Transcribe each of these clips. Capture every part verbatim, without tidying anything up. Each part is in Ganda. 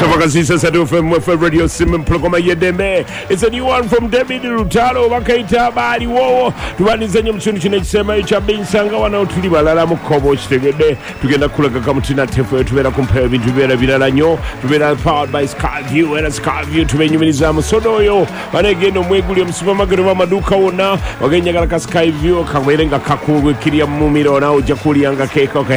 Savakasisa Sadu F M for Radio Simon Plokoma Yedeme. It's a new one from David Rutalo Wakaita Bari Wo. Tuanizanya mchuni chinechisema ichabini sanga wana utuli balala mukobo chitegede. Tugenda kulaga kamutina tefu tubera kumpea bintu tubera bilala nyo. Tubera powered by Skyview and Skyview tubenyuminiza musodoyo. Wanegeno mweguli msipa magari wa maduka wona. Wagenya galaka Skyview kawerenga kakugwe kiria mumiro na ujakuli anga keka okay.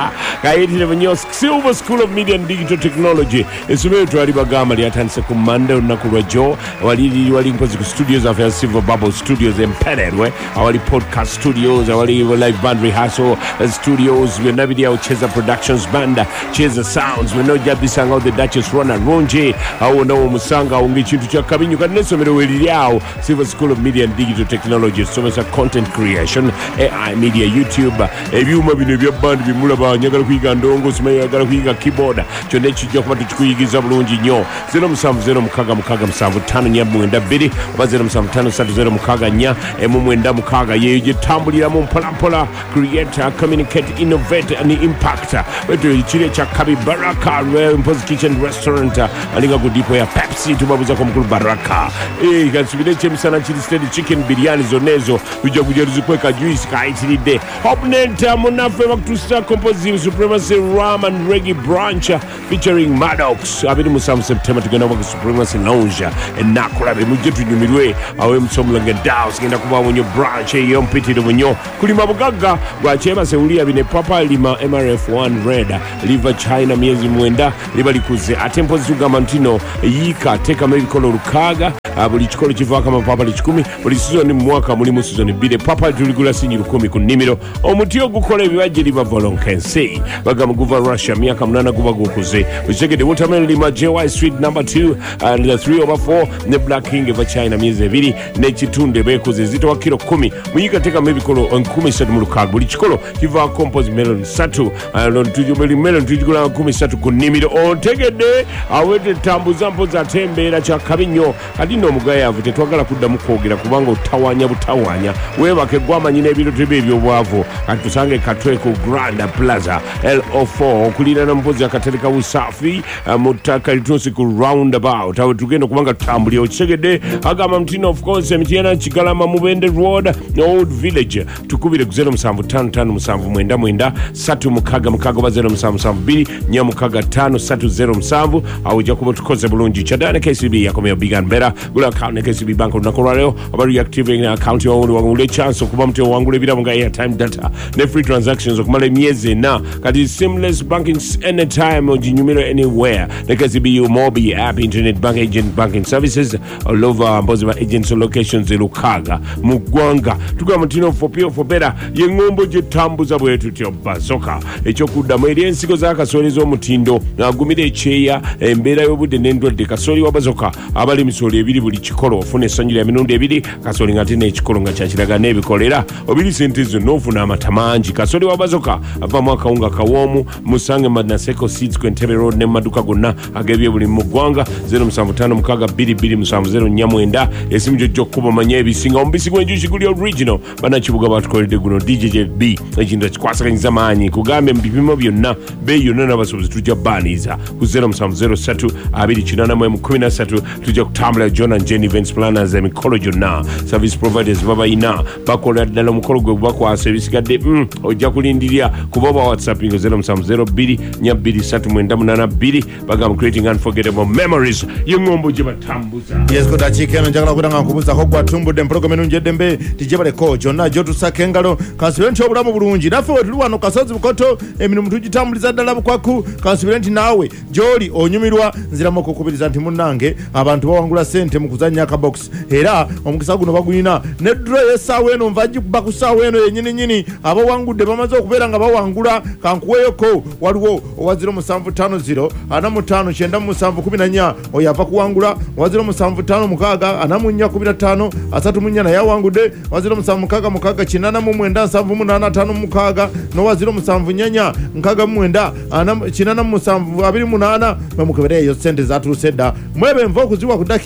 Kaiti levanyo Silver School of Media and Digital Technology. Esubeo tuwali bagama li atanse kumande unakuwa jo. Wali wali mpozi ku studios after Silver Bubble Studios embedded we. Wali podcast studios, wali live band rehearsal studios. We na video Cheza Productions banda, Cheza Sounds. We know jabi sanga the Duchess Rona Ronje. Awo na musanga ungi chintu cha kabinyu kaneso mero weli yao. Silver School of Media and Digital Technology. So it's a content creation, A I media, YouTube. If you mabine vya band bimula ba nyagala kuiga ndongo sumaya nyagala kuiga keyboard. Chone chijo kwa tuchikuigiza bulungi nyo. Zero musamvu zero mukaga mukaga musamvu tano nya mwenda biri. Oba zero musamvu tano satu zero mukaga nya. Emu mwenda mukaga yeje tambulira mu mpola mpola. Create, communicate, innovate and impact. Wetu ichile cha Kabi Baraka Mpozi Kitchen Restaurant. Alinga kudipo ya Pepsi tubabuza kwa mkulu Baraka. Eh, kansubile chemisana chili steady chicken biryani zonezo. Uja kujeruzi kweka juice ka itili de. Hopnenta munafe waktusa composing Supremacy Ram and Reggae Branch featuring Maddox. Abidi musamu September tugenda waka Supremacy Lounge. Enakula be mujetu nyumirwe. Awe msomu lange dao. Sigenda kubawa mwenyo branch. Iyo mpiti do mwenyo. Kulima bugaga. Wachema se ulia bine papa lima M R F one Red. Liva China miezi mwenda. Liba likuze. Atempo zuga mantino. Yika. Teka mekolo rukaga. Buli chikolo chiva kama papa lichikumi. Buli season mwaka mulimu season bide. Papa tuligula sinyi lukumi kunimiro. Omutio gukole viwaje liva volonkensi. Baga mguva Russia. Miaka mnana guva gukuze. Ucheke de watermelon lima J Y Street number two. And the three over four. Ne Black King eva China miezi vili. Ne chitunde bekuze. Zito wa kilo kumi. Mwika teka mebikolo nkumi satu mulukaga. Buli chikolo chiva compose melon satu. Alon tujumeli melon tujugula nkumi satu kunimiro. Onteke de. Awete tambu zampo za tembe ila cha kabinyo. Kadino mugaya avute tuwagala kuda mukogira kubanga utawanya butawanya weba kegwama nyine bilo tebebyo bwavo katusange katwe ku Grand Plaza L O four okulira na mpozi akatereka usafi uh, mutaka litusi ku roundabout awe tugendo kubanga tambuli ochegede agama mtino of course mtiana Chigalama Mubende Road Old Village tukubire kuzero musambu tano tano musambu mwenda mwenda satu mukaga mukaga bazero musambu musambu bili nya mukaga tano satu zero musambu au jakubo tukoze bulungi chadane K C B yakomeo big and better gula account na K C B bank unakoraleo abari activating account ya wangule wangule chance kuba mteo wangule bila mga airtime data ne free transactions kumale miezi na kati seamless banking anytime ujinyumiro anywhere na K C B U mobile app internet bank agent banking services all over mbozi wa agents locations Lukaga Mugwanga tuka mtino for pure for better yengombo jetambu za bwetu tio bazoka echo kuda mweli ensiko za kasoli zo mutindo na gumide cheya mbera yobude nendwa de kasoli wabazoka abali misoli ebili buli chikolo ofune sanjira ya minundi ebili kasoli ngatine echikolo nga chachiraga nebi kolera obili sentezo nofu na matamanji kasoli wabazoka ava mwaka unga kawomu musange madnaseko seeds kwentebe road ne maduka gona agebye buli mugwanga zero musambu tano mukaga bili bili musambu zero nyamwenda esimu jojo kuba manyebi singa ombisi kwenjushi kuli original bana chibuga batukolede guno D J J B ejinda chikwasa kanyiza manyi kugambe mbipimo byonna beyo nana basobozi tujja baniza ku zero musambu zero satu abili chinana mwe kumi na tatu tujja kutambula John and Jenny events planners emikolo jonna service providers baba ina bakola ddala mukolo gwe bakwa service gadde mm ojja kulindirira kubaba WhatsApp ngo zero musambu zero bbiri nya bbiri satu mwenda munana bbiri bagam creating unforgettable memories yengombo je batambuza yes ko dachikeno njagala kudanga nkubuza ko gwatumbude program enu njedembe tijebale ko jonna jotu sakengalo kasibenti obulamu bulungi nafe wetuli wano kasozi bukoto eminu mtu jitambuliza ddala bukwaku kasibenti nawe joli onyumirwa nzira moko kubiriza nti munange abantu bawangula sente mukuzanya ka box era omukisa guno baguyina ne draw yesawe eno mvaji bakusawe eno yenyini nyini abo wangudde bamaze okubera nga bawangula kankuweyoko waliwo owaziro musanvu tano zero ana mutano chenda musanvu kumi na nnya oyava kuwangula waziro musanvu tano mukaga ana munya kumi na tano asatu munya na yawangudde waziro musanvu mukaga mukaga chinana mu mwenda nsanvu munana tano mukaga no waziro musanvu nyanya nkaga mwenda ana chinana musanvu abiri munana bamukebere yo sente zatu seda mwebe mvo kuziwa kudakika eno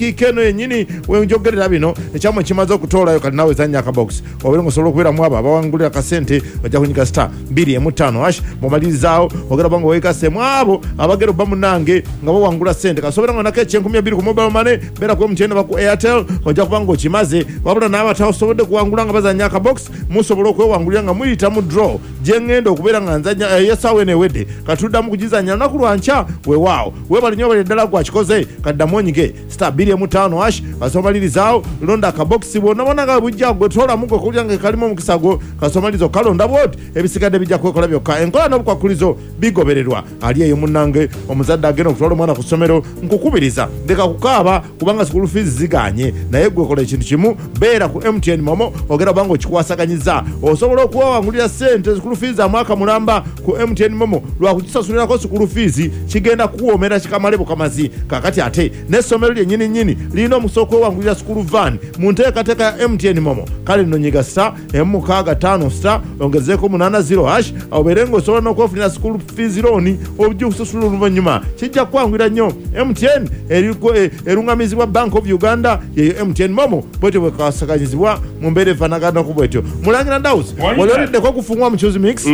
yenyini wenjogerera bino ekyamwe kimaze okutoolayo kati nawe zanya akabox obere ngosobola okubeera mu abo abawangulira akasente bajja kunyiga star two five five hash mumalirizawo ogera bango wekase mu abo abagero bamunange nga bawangula sente kasobera ngo nake enkumi abiri ku mobile money bera ku mchenda baku Airtel ojja kubango kimaze wabula n'aba tasobodde kuwangula nga bazanya akabox musobola okwewangulira nga muyita mu draw jengendo okubeera nga nzanya yesawe ne wedde katudda mu kugizanya naku lwancha weewaawo webalinyo bali ddala gwa kikoze kaddamu onyige star two five five hash kasomalirizawo londa akabox bwonna bonanga bujja gwetola mugo kulya nga kalimo mukisago kasomalizo kalonda bwoti ebisigadde bijja kwekola byokka enkola n'obukwakulizo bigobererwa ali eyo munnange omuzadde agenda okutola omwana ku ssomero nkukubiriza leka kukaaba kubanga school fees ziganye naye gwekola ekintu kimu beera ku M T N Momo ogera bango okikwasaganyiza osobola okuwawangulira ssente school fees amwaka mulamba ku M T N Momo lwakukisasulirako school fees kigenda kuwoomera kikamale bukamazi kakati ate n'essomero lyennyini nnyini lirina omusoso okwewangulira school van mu nteekateeka ya M T N Momo kale nno nyiga star emu mukaaga ttaano star ongezeeko munaana zero hash obeere ng'osobola n'okwefunira school fees loan obujja okusasula oluvannyuma kijja kukwanguyira nnyo M T N erungamizibwa Bank of Uganda yeyo M T N Momo bwetyo bwekasaganyizibwa mu mbeera efaanaganaku bwetyo mulangira Ndawuzi walioliddeko okufungwa mu Choose Mix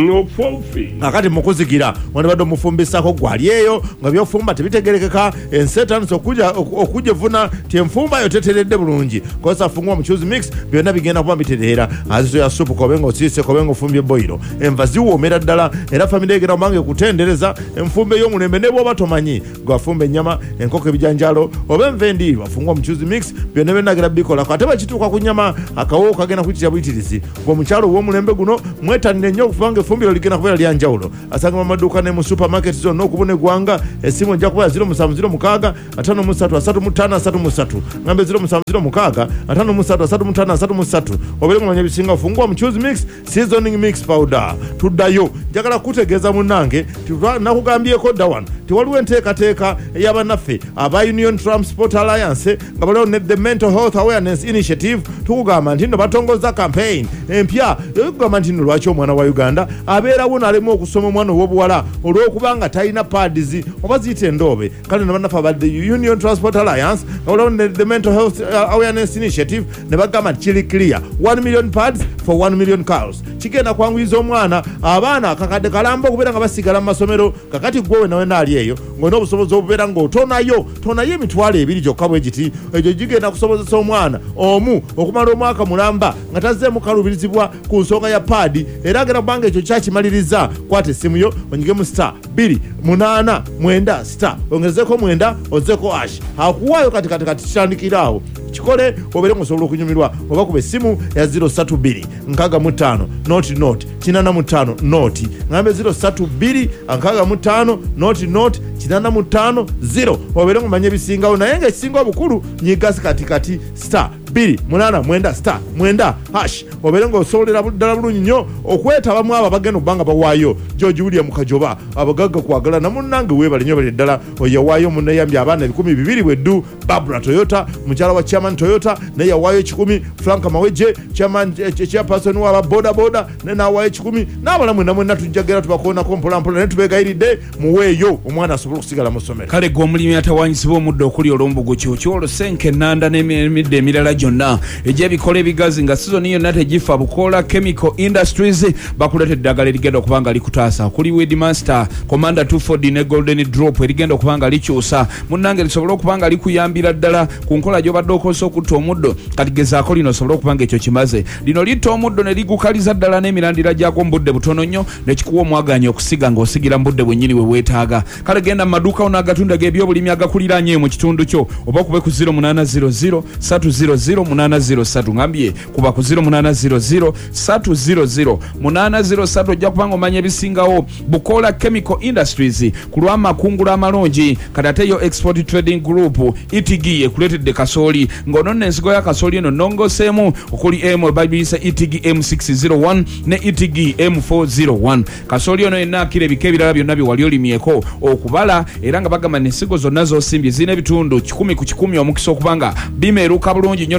akati mukuzikira wandibadde omufumbisako gwali eyo nga byofumba tebitegerekeka ensetansi okujja evuna ti enfumba yo teteredde bulungi kosa fungwa mu Choose Mix byonna bigenda kuba bitereera azizo ya supu kobenga osiise kobenga ofumbye boiro enva ziwoomera ddala era famire egenda omange kutendereza enfumba ey'omulembe ne bw'oba tomanyi gwafumba ennyama enkoko ebijanjalo oba enva endiirwa fungwa mu Choose Mix byonna byenagera bikolako ate bakituuka ku nnyama akawo kagenda kuyitira buyitirizi ng'omukyalo ow'omulembe guno mwetanire nnyo okufubanga efumbiro ligenda kubeera lya njawulo asanga mu maduuka ne mu supermarket zonna okubona eggwanga essimu ojja kuba zero musanvu zero mukaaga ataano mu ssatu asatu mu ttaano asatu mu ssatu ngambe zero musanvu zero mukaaga ataano mu ssatu asatu mu ttaano asatu mu ssatu obere mumanya ebisinga ofungwa mu Choose Mix seasoning mix powder tuddayo njagala kutegeeza munnange nakugambyeko dda wano tiwaliwo enteekateeka ey'abannaffe aba Union Transport Alliance nga baliwo ne the Mental Health Awareness Initiative tukugamba nti nno batongoza campaign empya yokugamba nti nno lwaki omwana wa Uganda abeerawo n'alema okusoma omwana ow'obuwala olw'okubanga talina pads oba ziyita endoobe kale ne bannaffe aba the Union Transport Alliance nga baliwo ne the Mental Health Awareness Initiative ne bagamba nti kiri clear one million pads for one million cows kigenda kwanguyiza omwana abaana akakadde kalamba okubeera nga basigala mu masomero kakati gwewe nawe naali eyo ng'olina obusobozi obubeera ng'otonayo tonayo emitwalo ebiri gyokka bwe giti egyo gigenda kusobozesa omwana omu okumala omwaka mulamba nga tazzeemu kalubirizibwa ku nsonga ya paadi era agenda kubanga ekyo kyakimaliriza kwata essimu yo onyigemu star bbiri munaana mwenda star ongezeeko mwenda ozzeeko ash akuwaayo kati kati kati kitandikiraawo kikole obere ngosobola okunyumirwa oba kuba essimu ya zero three two nkaaga mu ttaano noti noti kinaana mu ttaano noti ngambe zero three two nkaaga mu ttaano noti noti kinaana mu ttaano zero obere ngomanya ebisingawo naye nga ekisinga obukulu nyigasi kati kati star bbiri munaana mwenda star mwenda hash obere ng'osolera ddala bulungi nnyo okwetabamu abo abagenda obbanga bawaayo George William Kajoba abagagga kwagala na munnange weebale nnyo bali ddala oyawaayo munneyambye abaana ebikumi bibiri bweddu Barbara Toyota mukyala wa Chairman Toyota naye yawaayo ekikumi Frank Maweje chairman chairperson w'aba boda boda ne nawaayo ekikumi n'abala mwena mwena tujjagera tubakoonako mpola mpola naye tubeegayiridde muweeyo omwana asobola okusigala mu ssomero kale gwe omulimi atawanyisibwa omuddo okuli olw'ombugu kyokyo senke ennanda n'emidde emirala gyonna egy'ebikola ebigazi nga sizoni yonna tegifa Bukola Chemical Industries bakuleeta eddagala erigenda okuba nga likutaasa okuli Weedmaster Commander two forty ne Golden Drop erigenda okuba nga likyusa munnange lisobola okuba nga likuyambira ddala ku nkola gy'obadde okozesa okutta omuddo kati gezaako lino osobola okuba nga ekyo kimaze lino litta omuddo ne ligukaliza ddala n'emirandira gyagwo mu budde butono nnyo ne kikuwa omwaganya okusiga ng'osigira mu budde bwennyini we weetaaga kale genda mu maduuka ono agatunda g'ebyobulimi agakuliraanye mu kitundu kyo oba okube ku zero munana zero zero three zero zero munana zero three ngambye kuba ku zero munana zero zero three zero zero munana zero three ojja kubanga omanya ebisingawo Bukola Chemical Industries ku lw'amakungula amalungi kati ate yo Export Trading Group E T G ekuleetedde kasooli ng'ononna ensigo ya kasooli eno nongoseemu okuli M bayisa E T G M six zero one ne E T G M four zero one kasooli ono yenna akira ebika ebirala byonna bye wali olimyeko okubala era nga bagamba n'ensigo zonna z'osimbye zirina ebitundu kikumi ku kikumi omukisa okubanga bimeeruka bulungi nnyo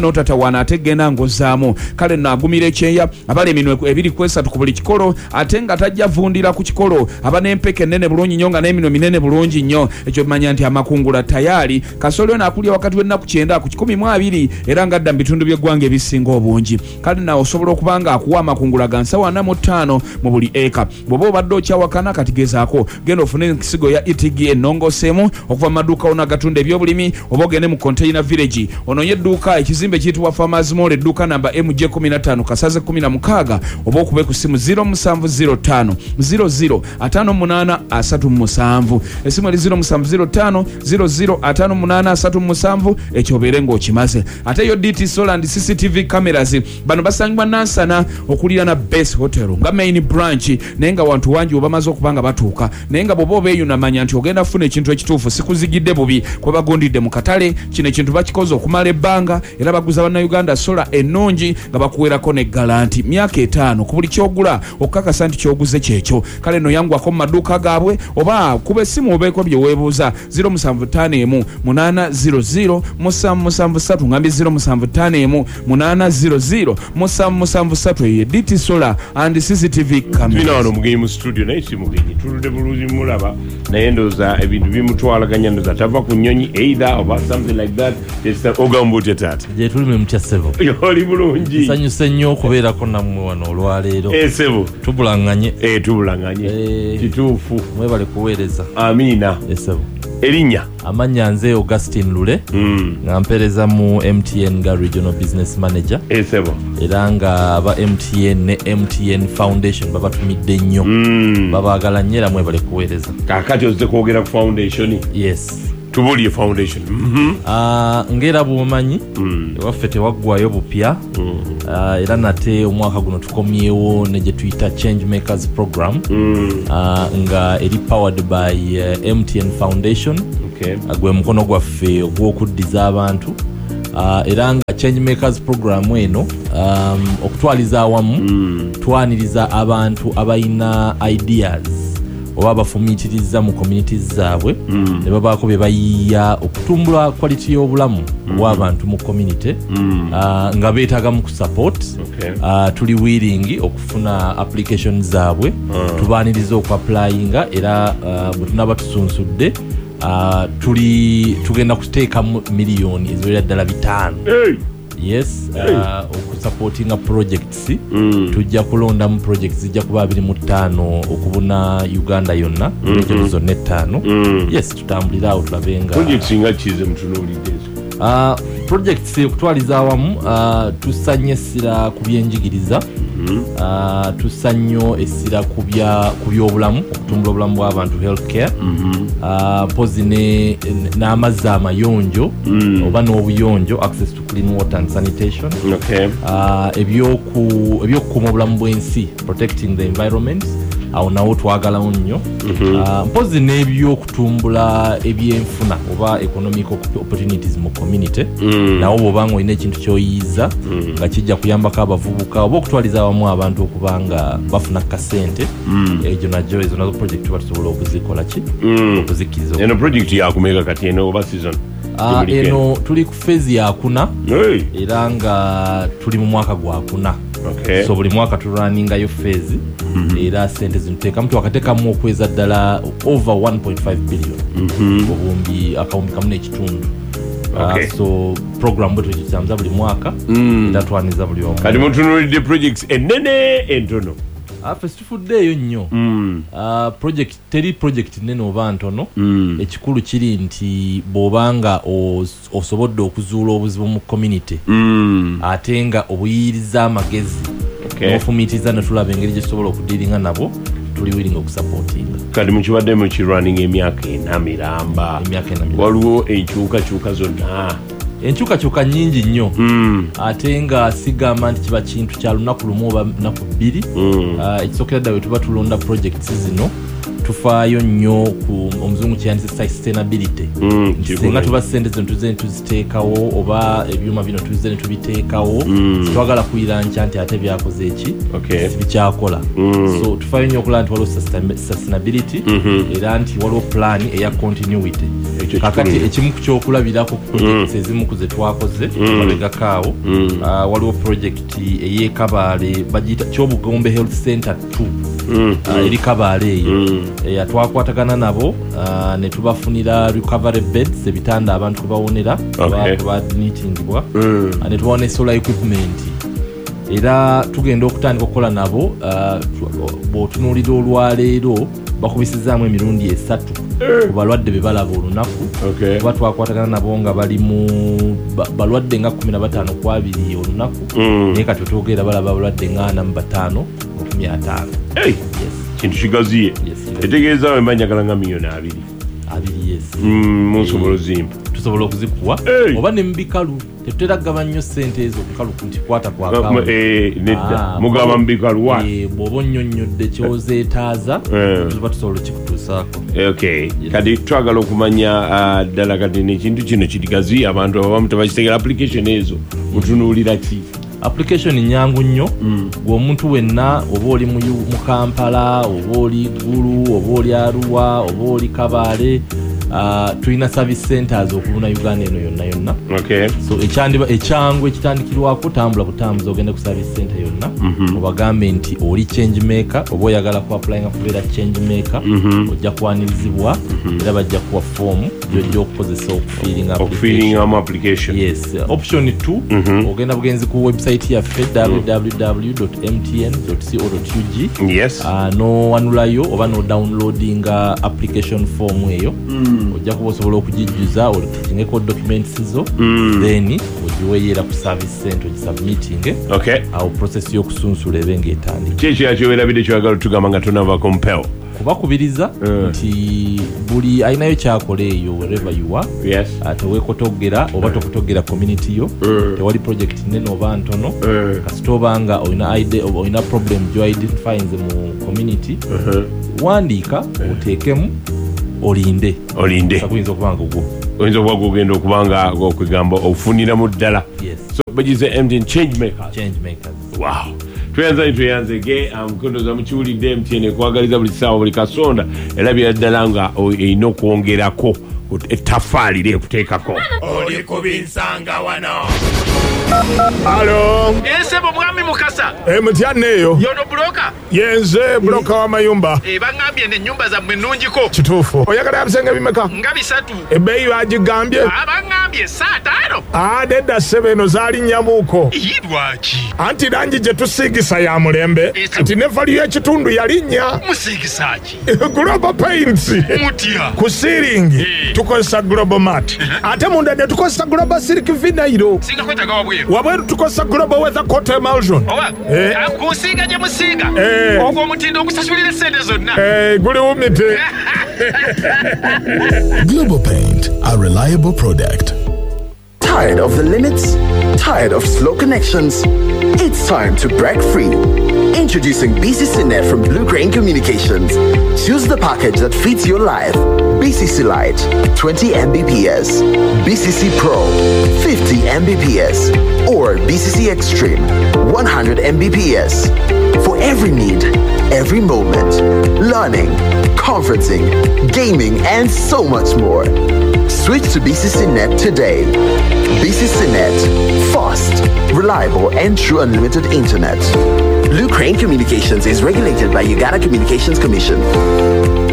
n'otatawaana ate genda ngozaamu kale nno agumira ekyeya abala eminwe ebiri kwesatu ku buli kikolo ate nga tajja vundira ku kikolo aba n'empeke ennene bulungi nnyo nga n'eminwe minene bulungi nnyo ekyo bimanya nti amakungula tayali kasooli ono akulya wakati w'ennaku kyenda ku kikumi mu abiri era nga adda mu bitundu by'eggwanga ebisinga obungi kale nawe osobola okuba nga akuwa amakungula ga nsawo ana mu ttaano mu buli eka bw'oba obadde okyawakana kati gezaako genda ofune ensigo ya itigi ennongoseemu okuva mu maduuka ono agatunda ebyobulimi oba ogende mu container village ono ye edduuka ekizimbe kiyitibwa farmers mall edduuka namba M J kumi na ttaano kasaze kumi na mukaaga oba okube ku simu zero seven zero five zero zero five eight three seven esimu eri zero seven zero five zero zero five eight three seven ekyo obeere ng'okimaze ate yo D T Solar and C C T V cameras bano basangibwa Nansana okulira na Base Hotel nga main branch naye nga wantu wangi obamaze okubanga batuuka naye nga bw'oba obeeyunamanya nti ogenda kufuna ekintu ekituufu sikuzigidde bubi kwe bagondidde mu katale kino ekintu bakikoze okumala ebbanga era baguza bannayuganda sola ennungi nga bakuweerako ne galanti myaka etaano ku buli kyogula okukakasa nti kyoguze kyekyo kale no yanguwako mu maduuka gaabwe oba kuba essimu obeeko bye weebuuza zero seven five one eight zero zero seven seven three ngambi zero seven five one eight zero zero seven seven three ye D T Solar and C C T V cameras. Tuna wano mugenyi mu studio naye si mugenyi tuludde bulungi mulaba naye ndooza ebintu bimutwalaganya ndooza tava ku nnyonyi either oba something like that ogamba otya taata gye tuli mu mutya ssebo oli bulungi nsanyuse nnyo okubeerako nammwe wano olwaleero eh ssebo tubulanganye eh tubulanganye kituufu mwebale kuweereza amiina ssebo erinnya amanya nze Augustine Lule mm. nga mpereza mu M T N nga Regional Business Manager eh ssebo era nga ba M T N ne M T N Foundation babatumidde nnyo mm. babaagala nnyo era mwebale kuweereza kakati ozze kwogera ku foundation yes tubulye foundation mm-hmm. uh, ngera bwomanyi mm. ewaffe tewaggwayo bupya mm. uh, era nate omwaka guno tukomyewo ne gye tuyita Change Makers Program mm. uh, nga eri powered by uh, M T N Foundation okay. uh, gwe mukono gwaffe ogw'okuddiza abantu uh, era nga Change Makers Program eno um, okutwaliza awamu mm. twaniriza abantu abayina ideas oba abafumiitiriza mu communities zaabwe mm. ne babaako bye bayiiya okutumbula quality y'obulamu mm. bw'abantu mu community mm. uh, nga beetaaga mu kusupport okay. uh, tuli willing okufuna application zaabwe uh. tubaaniriza okuapplyinga era uh, bwe tunaba tusunsudde uh, tuli tugenda kuteekamu miliyoni eziwerera ddala bitaano hey. yes hey. uh, okusupportinga projects mm. tujja kulonda mu projects zijja kuba abiri mu ttaano okubuna Uganda yonna mm-hmm. region zonna ettaano mm. yes tutambulira awo tulabenga projects nga kize mutunuulidde uh, projects okutwaliza awamu uh, tusanye essira ku byenjigiriza mm-hmm. uh, tusannyo essira ku byobulamu okutumbula obulamu bw'abantu healthcare mm-hmm. uh, pozi n'amazzi amayonjo mm. oba n'obuyonjo access to clean water and sanitation okay. uh, ebyokukuuma obulamu bw'ensi protecting the environment awo nawo twagalawo nnyo mm-hmm. uh, mpozi n'ebyokutumbula ebyenfuna oba economic opportunities mu community mm. nawo bw'obanga olina ekintu kyoyiiza mm. nga kijja kuyambako abavubuka oba okutwaliza awamu abantu okuba nga bafuna kasente mm. egyo najjo ezo nazo project tuba tusobola okuzikola ki mm. okuzikkiriza eno project yakumeka kati eno oba season uh, eno tuli ku phase yakuna hey. era nga tuli mu mwaka gwakuna okay. so buli mwaka tulwaningayo phase mm-hmm. era sente zinuteekamu twakateekamu okweza ddala over one point five billion mm-hmm. obumbi akawumbi kamu n'ekitundu okay. uh, so program bwe tukitambuza buli mwaka mm. era twaniza buli omu kati mutunuulidde projects ennene entono ffe situfuddeeyo nnyo mm. uh, project teri project nene oba ntono mm. ekikulu kiri nti bw'obanga os, osobodde okuzuula obuzibu mu community mm. ate nga obuyiriza amagezi okay. n'ofumiitiriza ne tulaba engeri gye tusobola okudiiringa nabo tuli willing okusupportinga kati mukibadde mukirunning emyaka ena miramba waliwo enkyukakyuka zonna enkyukakyuka nnyingi nnyo mm. ate nga sigamba nti kiba kintu kya lunaku lumu oba lunaku bbiri mm. uh, ekisookera ddala bwe tuba tulonda projects zino tufaayo nnyo ku omuzungu kyeyandise sustainability Mm, singa tuba sente zino tuze ne tuziteekawo oba ebyuma bino tuze ne tubiteekawo twagala kuyiranca nti ate byakoze eki Okay. sibikyakola so tufaayo nnyo okulaba nti waliwo sustain- sustainability era nti waliwo plan eya continuity Ekyo kakati kikulu. ekimu ku kyokulabirako ku projects ezimu ku ze twakoze mabegakaawo ah, waliwo project ey'ekabaale bagiyita kyobugombe health center two Ah, eri kabaale eyo Eh, twakwatagana nabo ah, ne tubafunira recovery beds ebitanda abantu kwe bawonera Okay. badmitingibwa ne tubawa ne solar equipment era tugenda okutandika okukola nabo ah, tu- bw'otunuulira olwaleero bakubisizaamu emirundi esatu ku balwadde be balaba olunaku Okay. kuba twakwatagana nabo nga bali mu ba- balwadde nga kumi na bataano ku abiri olunaku naye kati otwogera balaba balwadde nga ana mu bataano mu kumi ataano Hey, kintu kigaziye Yes, yes. etegeeza we mba njagala nga miliyoni abiri abiri yes Mm, munsobola ozimba tusobola okuzikuwa Hey. oba ne mu bikalu tetutera kugaba nnyo sente ezo bikalu nti kwata Uh, kwakawo eh, nedda mugaba mubikaluwa bw'oba onnyonnyodde kyozeetaaza Eh. tuba tusobola okikutuusaako okay kati twagala okumanya ah, ddala kati nekintu kino kigazi abantu abamu tebakitegera application ezo mutunuulira ki application nyangu nnyo gwe omuntu wenna oba oli mu Yu- mu kampala oba oli gulu oba oli aruwa oba oli kabaale uh, tulina service centers okubuna uganda eno yonna yonna okay so ekyandiba ekyangu ekitandikirwako tambula butambuza ogende ku service center yonna obagambe nti oli change maker oba oyagala ku applyinga kubeera change maker ojja kwanirizibwa era bajja kuwa form gyojja okukozesa okufiiringa okufiiringamu application yes uh, option two ogenda bugenzi ku website yaffe w w w dot m t n dot co dot u g yes uh, nowanulayo oba nodownloadinga application form eyo ojja kuba osobola okugijjuza otingeko documents zo then ogiweyeera ku service center ogisubmitting okay awo process y'okusunsula ebe ng'etandika kyekyo yakyowerabidde kyagala otugamba nga tonava mpewo kubakubiriza nti buli alinayo kyakola eyo wherever you are yes uh, teweekotogera oba tokutogera community yo tewali project nene oba ntono kasita obanga olina ide- olina problem gyoidentifyinze mu community wandiika oteekemu olinde olinde sakuyinza okuba nga ogwo oyinza okuba gogenda okubanga okwegamba ofuniramu ddala yes so bagize M T N change makers change makers wow tweyanza tweyanzege amukondoza mukiwulidde M T N ekwagaliza buli ssaawa buli kasonda erabira ddala nga erina okwongerako ettafaali lyekuteekako oli kubinsanga wano alo ensebo mwami mukasa emutyanne eyo yono buloka yenze buloka w'amayumba e baŋŋambye n'ennyumba zammwe ennungiko kituufu oyagala yabisenge bimeka nga bisatu ebbeeyi bagigambye abaŋŋambye saataano nedda ssebe eno zaali nnyamuuko yi lwaki anti langi gye tusiigisa ya mulembe Ese- nti ne vali y'ekitundu yali nnya musiigisa ki global paints mutya ku siiringi Eh. tukozesa global mat ate munda ne tukozesa global silk vinyl singa kwetaga wabweru wabweru tukozesa global weather coat emulsion oba Eh. ah, kunsiiga gye musiiga Eh. ogwo omutindo ogusasulira essente zonna Eh, guliwumite Global Paint, a reliable product. Tired of the limits? Tired of slow connections? It's time to break free. Introducing B C C Net from Blue Crane Communications. Choose the package that fits your life. B C C Lite, twenty megabits per second. B C C Pro, fifty megabits per second. Or B C C Extreme, one hundred megabits per second. For every need, every moment. Learning, conferencing, gaming, and so much more. Switch to B C C Net today. B C C Net, fast, reliable, and true unlimited internet. Blue Crane Communications is regulated by Uganda Communications Commission.